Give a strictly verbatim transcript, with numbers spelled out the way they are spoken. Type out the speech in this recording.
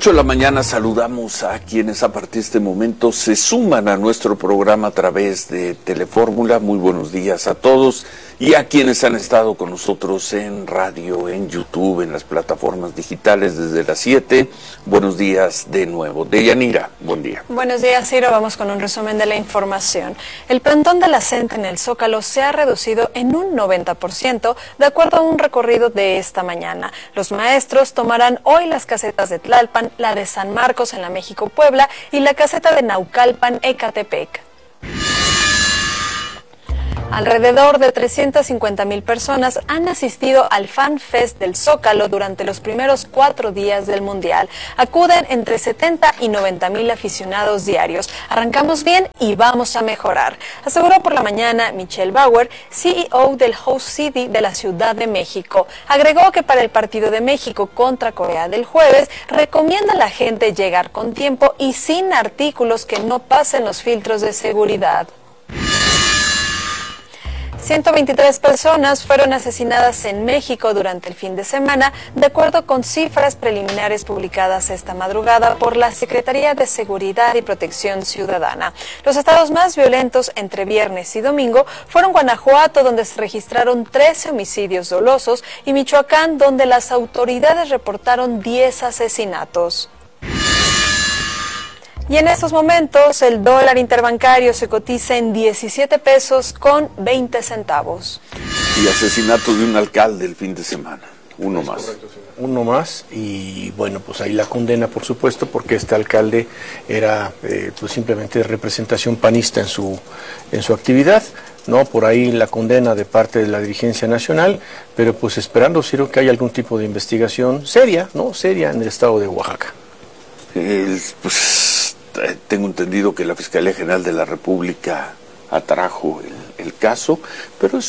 ocho de la mañana saludamos a quienes a partir de este momento se suman a nuestro programa a través de Telefórmula. Muy buenos días a todos y a quienes han estado con nosotros en radio, en YouTube, en las plataformas digitales desde las siete. Buenos días de nuevo. Deyanira, buen día. Buenos días, Ciro. Vamos con un resumen de la información. El plantón de la CENTE en el Zócalo se ha reducido en un noventa por ciento de acuerdo a un recorrido de esta mañana. Los maestros tomarán hoy las casetas de Tlalpan, la de San Marcos en la México-Puebla y la caseta de Naucalpan, Ecatepec. Alrededor de trescientas cincuenta mil personas han asistido al Fan Fest del Zócalo durante los primeros cuatro días del Mundial. Acuden entre setenta y noventa mil aficionados diarios. Arrancamos bien y vamos a mejorar, aseguró por la mañana Michelle Bauer, C E O del Host City de la Ciudad de México. Agregó que para el partido de México contra Corea del jueves, recomienda a la gente llegar con tiempo y sin artículos que no pasen los filtros de seguridad. ciento veintitrés personas fueron asesinadas en México durante el fin de semana, de acuerdo con cifras preliminares publicadas esta madrugada por la Secretaría de Seguridad y Protección Ciudadana. Los estados más violentos entre viernes y domingo fueron Guanajuato, donde se registraron trece homicidios dolosos, y Michoacán, donde las autoridades reportaron diez asesinatos. Y en estos momentos el dólar interbancario se cotiza en diecisiete pesos con veinte centavos. Y asesinato de un alcalde el fin de semana, uno más. Correcto, uno más, y bueno, pues ahí la condena, por supuesto, porque este alcalde era eh, pues simplemente representación panista en su, en su actividad, ¿no? Por ahí la condena de parte de la dirigencia nacional, pero pues esperando, Ciro, que haya algún tipo de investigación seria, ¿no? Seria en el estado de Oaxaca. El, pues... Tengo entendido que la Fiscalía General de la República atrajo el, el caso, pero es